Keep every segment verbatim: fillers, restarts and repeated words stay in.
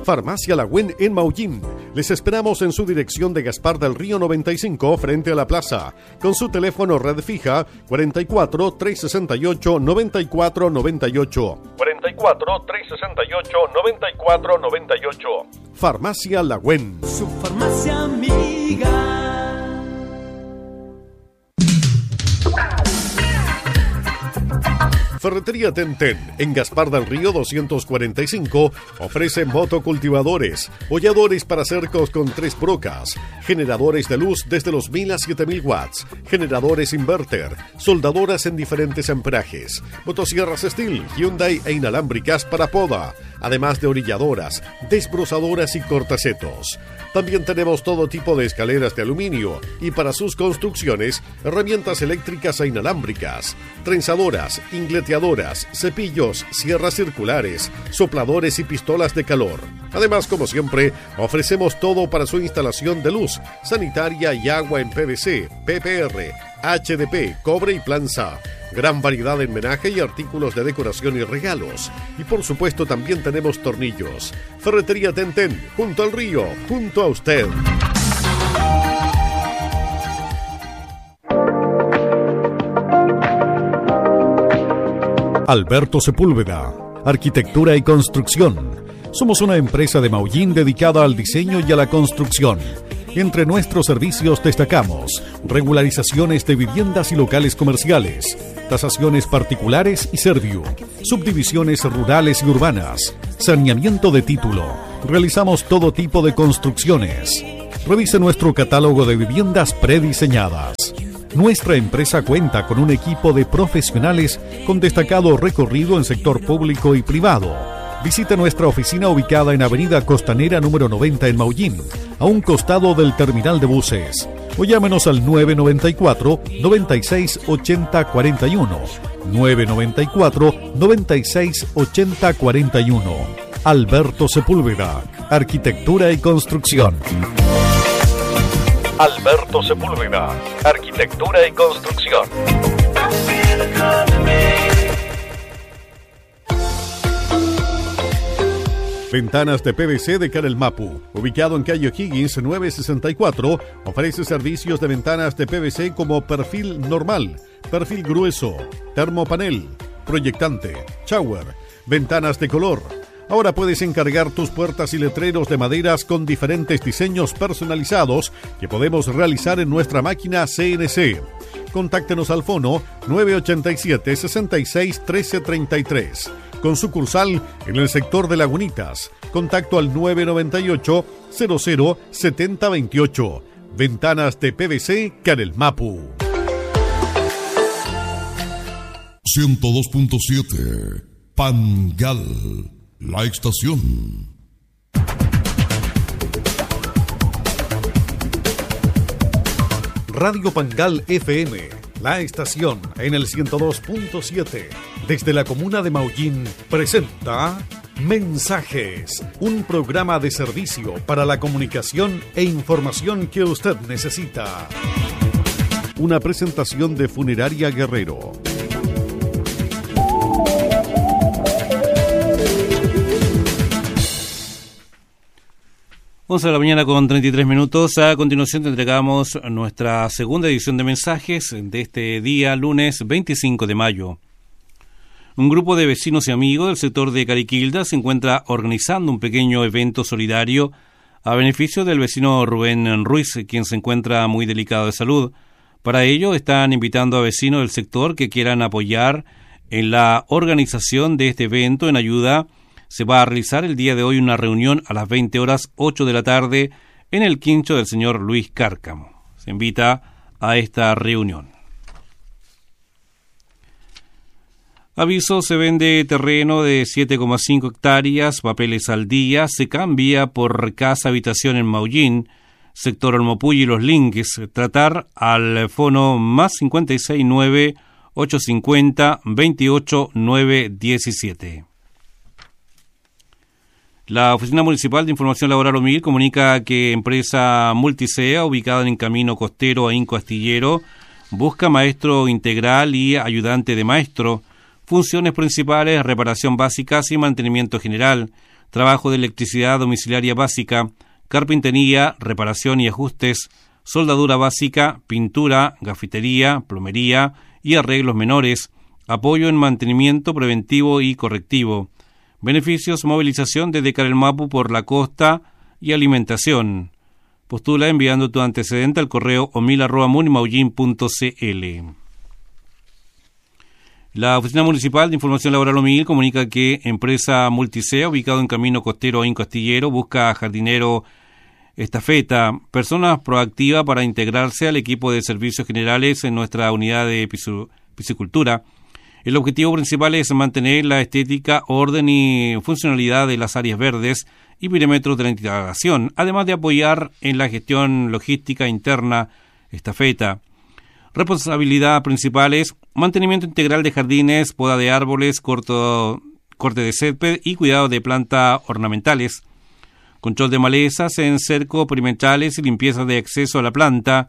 Farmacia Lagüen en Maullín. Les esperamos en su dirección de Gaspar del Río noventa y cinco frente a la plaza, con su teléfono red fija cuarenta y cuatro, trescientos sesenta y ocho, noventa y cuatro noventa y ocho. cuarenta y cuatro, trescientos sesenta y ocho, noventa y cuatro noventa y ocho. Farmacia Lagüen. Su farmacia amiga. Ferretería Tenten, en Gaspar del Río doscientos cuarenta y cinco, ofrece motocultivadores, holladores para cercos con tres brocas, generadores de luz desde los mil a siete mil watts, generadores inverter, soldadoras en diferentes amperajes, motosierras Steel, Hyundai e inalámbricas para poda, además de orilladoras, desbrozadoras y cortacetos. También tenemos todo tipo de escaleras de aluminio y para sus construcciones, herramientas eléctricas e inalámbricas, trenzadoras, ingleteadoras, cepillos, sierras circulares, sopladores y pistolas de calor. Además, como siempre, ofrecemos todo para su instalación de luz, sanitaria y agua en P V C, P P R, H D P, cobre y planza. Gran variedad de menaje y artículos de decoración y regalos. Y por supuesto también tenemos tornillos. Ferretería Tenten, junto al río, junto a usted. Alberto Sepúlveda, Arquitectura y Construcción. Somos una empresa de Maullín dedicada al diseño y a la construcción. Entre nuestros servicios destacamos regularizaciones de viviendas y locales comerciales, tasaciones particulares y serviu, subdivisiones rurales y urbanas, saneamiento de título. Realizamos todo tipo de construcciones. Revise nuestro catálogo de viviendas prediseñadas. Nuestra empresa cuenta con un equipo de profesionales con destacado recorrido en sector público y privado. Visite nuestra oficina ubicada en Avenida Costanera número noventa en Maullín, a un costado del terminal de buses. O llámenos al nueve noventa y cuatro, noventa y seis, ochenta, cuarenta y uno. nueve noventa y cuatro, noventa y seis, ochenta, cuarenta y uno. Alberto Sepúlveda, Arquitectura y Construcción. Alberto Sepúlveda, Arquitectura y Construcción. Ventanas de P V C de Carel Mapu, ubicado en calle Higgins novecientos sesenta y cuatro, ofrece servicios de ventanas de P V C como perfil normal, perfil grueso, termopanel, proyectante, shower, ventanas de color. Ahora puedes encargar tus puertas y letreros de maderas con diferentes diseños personalizados que podemos realizar en nuestra máquina C N C. Contáctenos al fono nueve ochenta y siete, sesenta y seis, trece treinta y tres. Con sucursal en el sector de Lagunitas. Contacto al nueve noventa y ocho, cero cero, setenta veintiocho. Ventanas de P V C Carel Mapu. ciento dos punto siete Pangal, la estación. Radio Pangal F M, la estación en el ciento dos punto siete. Desde la comuna de Maullín presenta Mensajes, un programa de servicio para la comunicación e información que usted necesita. Una presentación de Funeraria Guerrero. once de la mañana con treinta y tres minutos. A continuación te entregamos nuestra segunda edición de mensajes de este día, lunes veinticinco de mayo. Un grupo de vecinos y amigos del sector de Cariquilda se encuentra organizando un pequeño evento solidario a beneficio del vecino Rubén Ruiz, quien se encuentra muy delicado de salud. Para ello están invitando a vecinos del sector que quieran apoyar en la organización de este evento en ayuda. Se va a realizar el día de hoy una reunión a las veinte horas, ocho de la tarde, en el quincho del señor Luis Cárcamo. Se invita a esta reunión. Aviso: se vende terreno de siete coma cinco hectáreas, papeles al día, se cambia por casa habitación en Maullín, sector Olmopuy y Los Linques. Tratar al fono más cincuenta y seis nueve, ochocientos cincuenta, veintiocho, novecientos diecisiete. La Oficina Municipal de Información Laboral O M I L comunica que empresa Multisea, ubicada en Camino Costero a Inco Astillero, busca maestro integral y ayudante de maestro. Funciones principales: reparación básicas y mantenimiento general. trabajo de electricidad domiciliaria básica, carpintería, reparación y ajustes, soldadura básica, pintura, gafitería, plomería y arreglos menores, apoyo en mantenimiento preventivo y correctivo, beneficios, movilización desde Carelmapu por la costa y alimentación. Postula enviando tu antecedente al correo omil arroba munimaullín punto cl. La Oficina Municipal de Información Laboral OMIL comunica que empresa Multisea, ubicado en Camino Costero Inco Astillero, busca jardinero estafeta, persona proactiva para integrarse al equipo de servicios generales en nuestra unidad de piscicultura. El objetivo principal es mantener la estética, orden y funcionalidad de las áreas verdes y perímetros de la instalación, además de apoyar en la gestión logística interna estafeta. Responsabilidad principales: mantenimiento integral de jardines, poda de árboles, corto, corte de césped y cuidado de plantas ornamentales, control de malezas en cerco perimetrales y limpieza de acceso a la planta,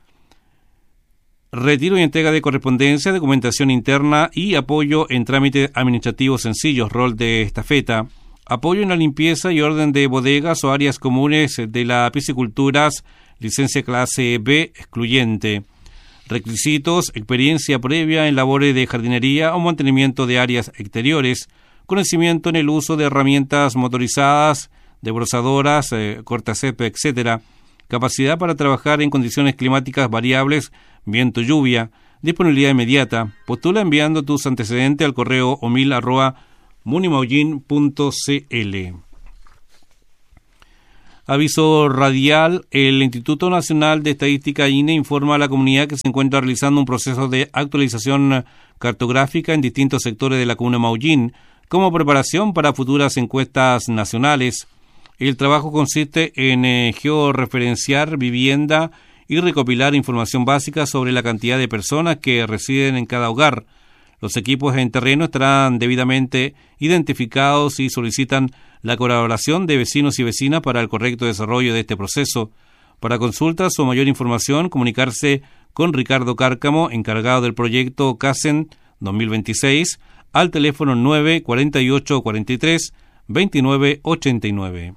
retiro y entrega de correspondencia, documentación interna y apoyo en trámites administrativos sencillos, rol de estafeta, apoyo en la limpieza y orden de bodegas o áreas comunes de la pisciculturas, licencia clase B excluyente. Requisitos: experiencia previa en labores de jardinería o mantenimiento de áreas exteriores, conocimiento en el uso de herramientas motorizadas, desbrozadoras, eh, cortacésped, etcétera, capacidad para trabajar en condiciones climáticas variables, viento, lluvia, disponibilidad inmediata. Postula enviando tus antecedentes al correo omil arroba munimaullín punto cl. Aviso radial: el Instituto Nacional de Estadística I N E informa a la comunidad que se encuentra realizando un proceso de actualización cartográfica en distintos sectores de la comuna de Maullín, como preparación para futuras encuestas nacionales. El trabajo consiste en eh, georreferenciar vivienda y recopilar información básica sobre la cantidad de personas que residen en cada hogar. Los equipos en terreno estarán debidamente identificados y solicitan la colaboración de vecinos y vecinas para el correcto desarrollo de este proceso. Para consultas o mayor información, comunicarse con Ricardo Cárcamo, encargado del proyecto CASEN dos mil veintiséis, al teléfono nueve cuarenta y ocho cuarenta y tres veintinueve ochenta y nueve.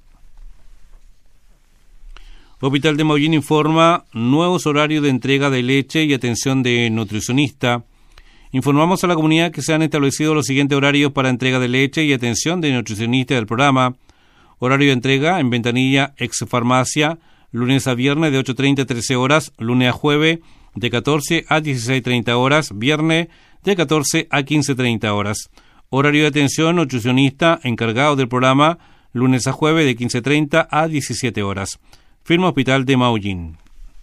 Hospital de Maullín informa nuevos horarios de entrega de leche y atención de nutricionista. Informamos a la comunidad que se han establecido los siguientes horarios para entrega de leche y atención de nutricionista del programa. Horario de entrega en Ventanilla Ex Farmacia, lunes a viernes de ocho treinta a trece horas, lunes a jueves de catorce a dieciséis treinta horas, viernes de catorce a quince treinta horas. Horario de atención nutricionista encargado del programa, lunes a jueves de quince treinta a diecisiete horas. Firma Hospital de Maullín.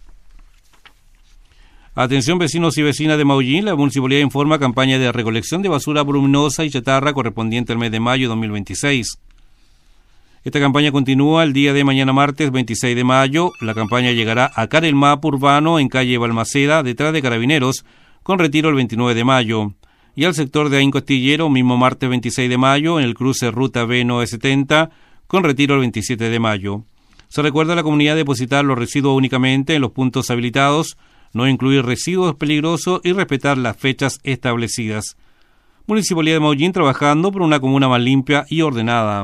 Atención vecinos y vecinas de Maullín, la municipalidad informa campaña de recolección de basura voluminosa y chatarra correspondiente al mes de mayo dos mil veintiséis. Esta campaña continúa el día de mañana martes veintiséis de mayo. La campaña llegará a Carelmapu Urbano en calle Balmaceda, detrás de Carabineros, con retiro el veintinueve de mayo. Y al sector de Inco Astillero, mismo martes veintiséis de mayo, en el cruce Ruta B novecientos setenta, con retiro el veintisiete de mayo. Se recuerda a la comunidad depositar los residuos únicamente en los puntos habilitados, no incluir residuos peligrosos y respetar las fechas establecidas. Municipalidad de Maullín trabajando por una comuna más limpia y ordenada.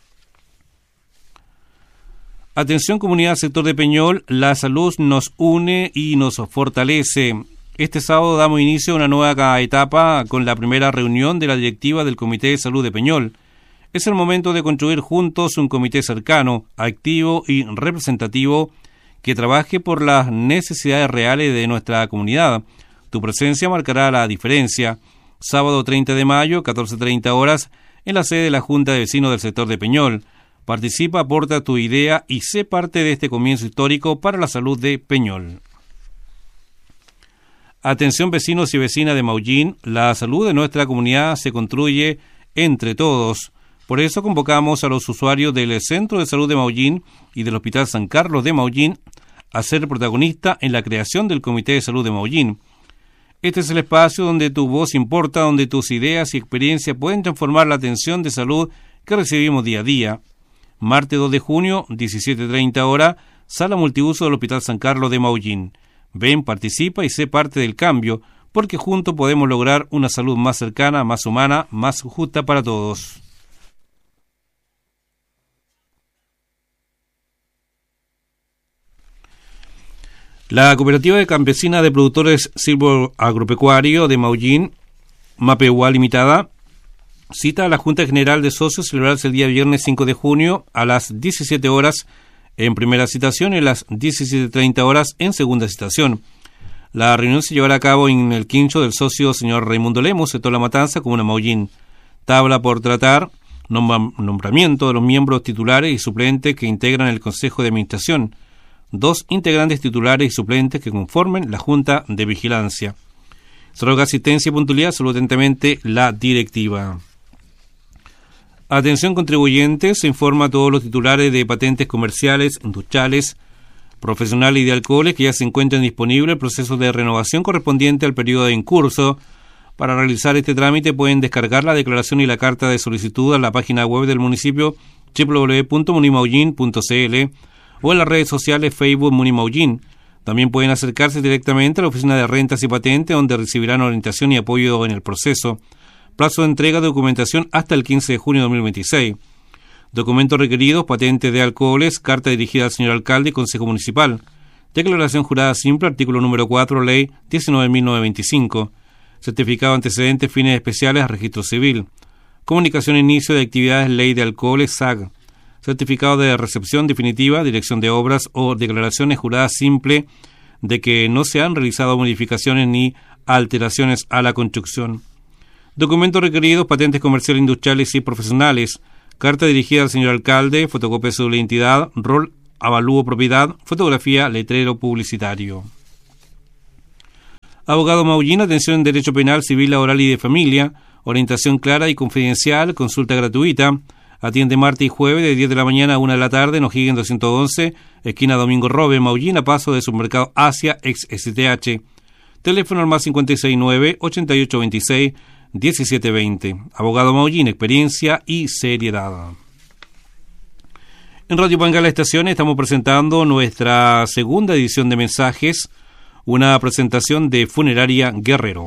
Atención comunidad sector de Peñol, la salud nos une y nos fortalece. Este sábado damos inicio a una nueva etapa con la primera reunión de la directiva del Comité de Salud de Peñol. Es el momento de construir juntos un comité cercano, activo y representativo que trabaje por las necesidades reales de nuestra comunidad. Tu presencia marcará la diferencia. Sábado treinta de mayo, catorce treinta horas, en la sede de la Junta de Vecinos del sector de Peñol. Participa, aporta tu idea y sé parte de este comienzo histórico para la salud de Peñol. Atención vecinos y vecinas de Maullín, la salud de nuestra comunidad se construye entre todos. Por eso convocamos a los usuarios del Centro de Salud de Maullín y del Hospital San Carlos de Maullín a ser protagonista en la creación del Comité de Salud de Maullín. Este es el espacio donde tu voz importa, donde tus ideas y experiencias pueden transformar la atención de salud que recibimos día a día. Martes dos de junio, diecisiete treinta hora, sala multiuso del Hospital San Carlos de Maullín. Ven, participa y sé parte del cambio, porque juntos podemos lograr una salud más cercana, más humana, más justa para todos. La Cooperativa de Campesina de Productores Silvo Agropecuario de Maullín, Mapehua Limitada, cita a la Junta General de Socios celebrarse el día viernes cinco de junio a las diecisiete horas en primera citación y a las diecisiete treinta horas en segunda citación. La reunión se llevará a cabo en el quincho del socio señor Raimundo Lemus, sector La Matanza, comuna Maullín. Tabla por tratar, nombramiento de los miembros titulares y suplentes que integran el Consejo de Administración, dos integrantes titulares y suplentes que conformen la Junta de Vigilancia. Se roga asistencia y puntualidad, saludo atentamente la directiva. Atención contribuyentes, se informa a todos los titulares de patentes comerciales, industriales, profesionales y de alcoholes que ya se encuentran disponibles el proceso de renovación correspondiente al periodo en curso. Para realizar este trámite pueden descargar la declaración y la carta de solicitud a la página web del municipio doble u doble u doble u punto munimaullín punto c l o en las redes sociales Facebook Munimaullín. También pueden acercarse directamente a la Oficina de Rentas y Patentes, donde recibirán orientación y apoyo en el proceso. Plazo de entrega de documentación hasta el quince de junio de dos mil veintiséis. Documentos requeridos: patente de alcoholes, carta dirigida al señor alcalde y consejo municipal, declaración jurada simple, artículo número cuatro, ley diecinueve mil novecientos veinticinco, certificado de antecedentes, fines especiales, registro civil, comunicación e inicio de actividades, ley de alcoholes, S A G, certificado de recepción definitiva, dirección de obras o declaraciones juradas simple de que no se han realizado modificaciones ni alteraciones a la construcción. Documentos requeridos: patentes comerciales, industriales y profesionales, carta dirigida al señor alcalde, fotocopia de su identidad, rol, avalúo propiedad, fotografía, letrero publicitario. Abogado Maullín, atención en derecho penal, civil, laboral y de familia, orientación clara y confidencial, consulta gratuita. Atiende martes y jueves de diez de la mañana a una de la tarde en O'Higgins doscientos once, esquina Domingo Robe, Maullín, a paso de Supermercado Asia, ex S T H. Teléfono al más cinco seis nueve, ocho ocho dos seis, diecisiete veinte. Abogado Maullín, experiencia y seriedad. En Radio Pangal Estaciones estamos presentando nuestra segunda edición de mensajes, una presentación de Funeraria Guerrero.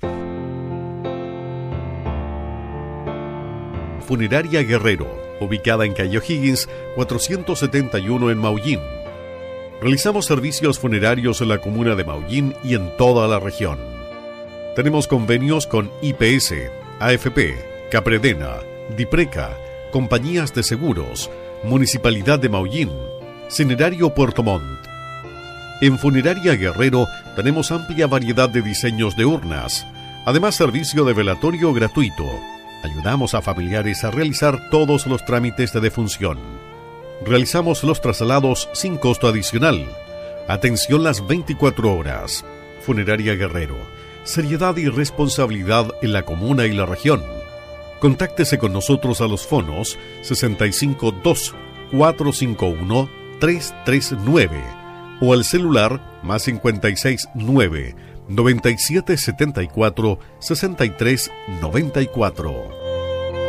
Funeraria Guerrero, ubicada en calle O'Higgins cuatrocientos setenta y uno en Maullín. Realizamos servicios funerarios en la comuna de Maullín y en toda la región. Tenemos convenios con I P S, A F P, Capredena, Dipreca, compañías de seguros, Municipalidad de Maullín, Cinerario Puerto Montt. En Funeraria Guerrero tenemos amplia variedad de diseños de urnas, además servicio de velatorio gratuito. Ayudamos a familiares a realizar todos los trámites de defunción. Realizamos los traslados sin costo adicional. Atención las veinticuatro horas. Funeraria Guerrero. Seriedad y responsabilidad en la comuna y la región. Contáctese con nosotros a los fonos sesenta y cinco dos, cuatro cinco uno, tres tres nueve o al celular más cincuenta y seis nueve, noventa y siete setenta y cuatro, sesenta y tres noventa y cuatro.